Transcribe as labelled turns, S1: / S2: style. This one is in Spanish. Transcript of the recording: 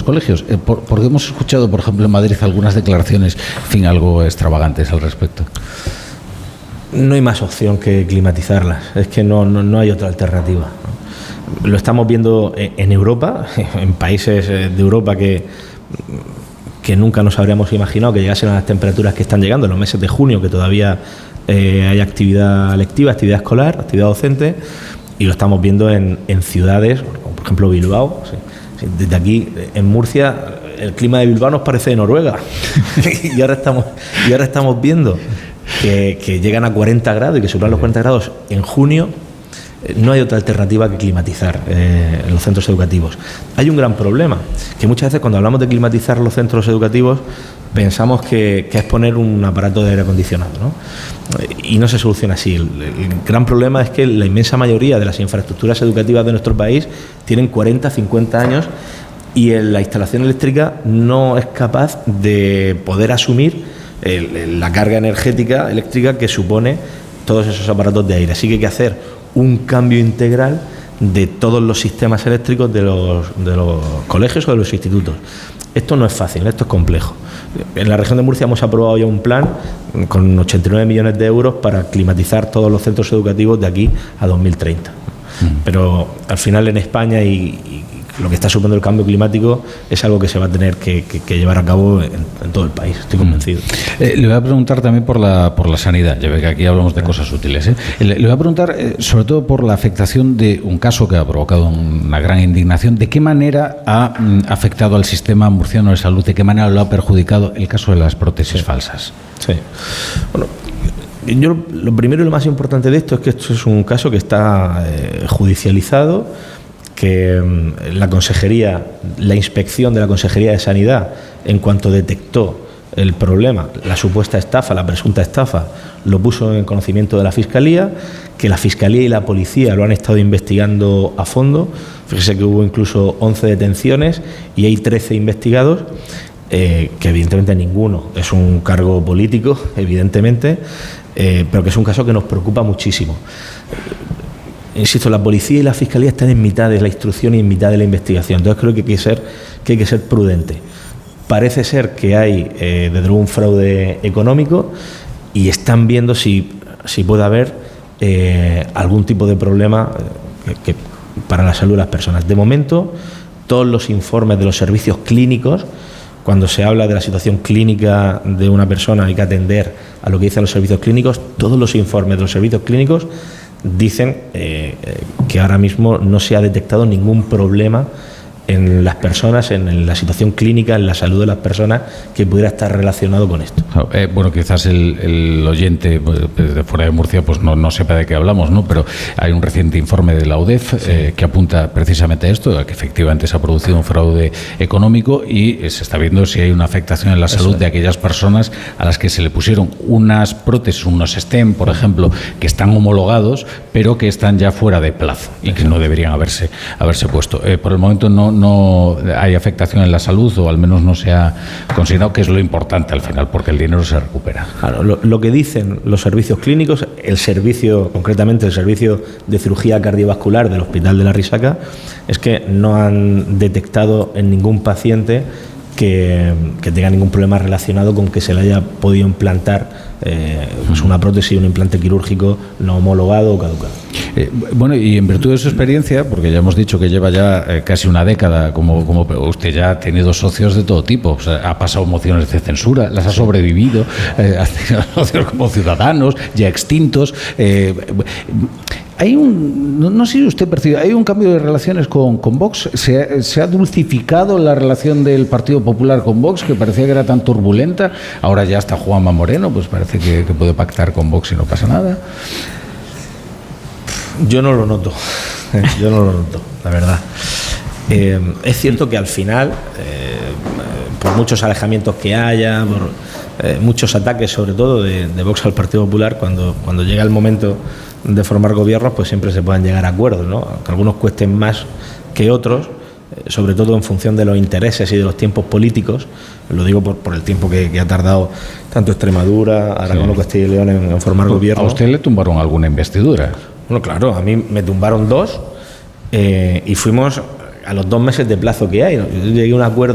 S1: colegios? Porque hemos escuchado, por ejemplo, en Madrid algunas declaraciones, en fin, algo extravagantes al respecto.
S2: No hay más opción que climatizarlas, es que no hay otra alternativa. Lo estamos viendo en Europa, en países de Europa que nunca nos habríamos imaginado que llegasen a las temperaturas que están llegando en los meses de junio, que todavía hay actividad lectiva, actividad escolar, actividad docente, y lo estamos viendo en ciudades, como por ejemplo Bilbao. Desde aquí, en Murcia, el clima de Bilbao nos parece de Noruega. y ahora estamos viendo que llegan a 40 grados y que superan los 40 grados en junio. No hay otra alternativa que climatizar en los centros educativos. Hay un gran problema, que muchas veces cuando hablamos de climatizar los centros educativos pensamos que es poner un aparato de aire acondicionado, ¿no? Y no se soluciona así. El gran problema es que la inmensa mayoría de las infraestructuras educativas de nuestro país tienen 40, 50 años y la instalación eléctrica no es capaz de poder asumir la carga energética eléctrica que supone todos esos aparatos de aire. Así que hay que hacer un cambio integral de todos los sistemas eléctricos de los colegios o de los institutos. Esto no es fácil, esto es complejo. En la región de Murcia hemos aprobado ya un plan con 89 millones de euros para climatizar todos los centros educativos de aquí a 2030. Pero al final en España y lo que está suponiendo el cambio climático es algo que se va a tener que llevar a cabo en todo el país, estoy convencido.
S1: Le voy a preguntar también por la sanidad, ya ve que aquí hablamos de cosas útiles. Le voy a preguntar sobre todo por la afectación de un caso que ha provocado una gran indignación. ¿De qué manera ha afectado al sistema murciano de salud? ¿De qué manera lo ha perjudicado el caso de las prótesis falsas? Sí.
S2: Bueno, yo lo primero y lo más importante de esto es que esto es un caso que está judicializado, que la Consejería, la inspección de la Consejería de Sanidad, en cuanto detectó el problema, la supuesta estafa, la presunta estafa, lo puso en conocimiento de la Fiscalía, que la Fiscalía y la Policía lo han estado investigando a fondo. Fíjese que hubo incluso 11 detenciones y hay 13 investigados, que evidentemente ninguno es un cargo político, evidentemente, pero que es un caso que nos preocupa muchísimo. Insisto, la policía y la fiscalía están en mitad de la instrucción y en mitad de la investigación. Entonces creo que hay que ser prudente. Parece ser que hay desde luego un fraude económico y están viendo si puede haber algún tipo de problema para la salud de las personas. De momento, todos los informes de los servicios clínicos, cuando se habla de la situación clínica de una persona, hay que atender a lo que dicen los servicios clínicos. Todos los informes de los servicios clínicos dicen que ahora mismo no se ha detectado ningún problema en las personas, en la situación clínica, en la salud de las personas que pudiera estar relacionado con esto.
S1: Bueno, quizás el oyente de fuera de Murcia pues no sepa de qué hablamos, ¿no? Pero hay un reciente informe de la UDEF que apunta precisamente a esto, a que efectivamente se ha producido un fraude económico y se está viendo si hay una afectación en la salud de aquellas personas a las que se le pusieron unas prótesis, unos stem, por ejemplo, que están homologados, pero que están ya fuera de plazo y que no deberían haberse puesto. Por el momento no hay afectación en la salud, o al menos no se ha considerado, que es lo importante al final, porque el dinero se recupera.
S2: Claro, lo que dicen los servicios clínicos, concretamente el servicio de cirugía cardiovascular del Hospital de la Risaca, es que no han detectado en ningún paciente que tenga ningún problema relacionado con que se le haya podido implantar pues una prótesis, un implante quirúrgico no homologado o caducado.
S1: Bueno, y en virtud de su experiencia, porque ya hemos dicho que lleva ya casi una década, como usted ya ha tenido socios de todo tipo, o sea, ha pasado mociones de censura, las ha sobrevivido, ha tenido socios como Ciudadanos, ya extintos. No sé si usted percibe, hay un cambio de relaciones con Vox. Se ha dulcificado la relación del Partido Popular con Vox, que parecía que era tan turbulenta. Ahora ya está Juanma Moreno, pues parece que puede pactar con Vox y no pasa nada.
S2: Yo no lo noto, la verdad. Es cierto que al final, por muchos alejamientos que haya, por muchos ataques, sobre todo de Vox al Partido Popular, cuando llega el momento de formar gobiernos, pues siempre se puedan llegar a acuerdos, ¿no? Aunque algunos cuesten más que otros, sobre todo en función de los intereses y de los tiempos políticos. Lo digo por el tiempo que ha tardado tanto Extremadura, Aragón o Castilla y León en formar gobierno.
S1: ¿A usted le tumbaron alguna investidura?
S2: Bueno, claro, a mí me tumbaron 2 y fuimos a los 2 meses de plazo que hay. Yo llegué a un acuerdo